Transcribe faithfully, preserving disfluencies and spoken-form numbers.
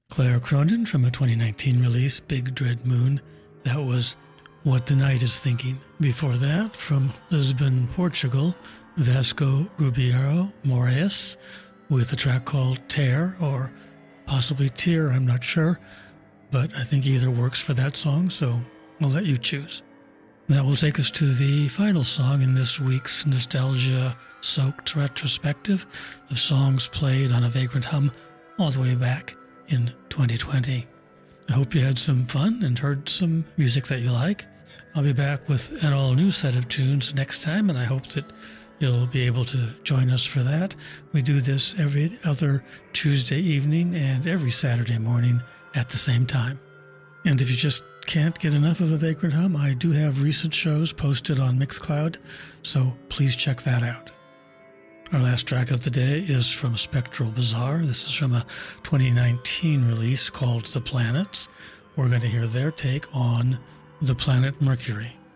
Claire Cronin from a twenty nineteen release, Big Dread Moon. That was What the Night is Thinking. Before that, from Lisbon, Portugal, Vasco Ribeiro Moraes with a track called Tear, or possibly Tear, I'm not sure, but I think either works for that song, so I'll let you choose. That will take us to the final song in this week's nostalgia-soaked retrospective of songs played on A Vagrant Hum all the way back in twenty twenty. I hope you had some fun and heard some music that you like. I'll be back with an all-new set of tunes next time, and I hope that you'll be able to join us for that. We do this every other Tuesday evening and every Saturday morning at the same time. And if you just can't get enough of A Vagrant Hum, I do have recent shows posted on Mixcloud, so please check that out. Our last track of the day is from Spectral Bazaar. This is from a twenty nineteen release called The Planets. We're going to hear their take on the planet Mercury.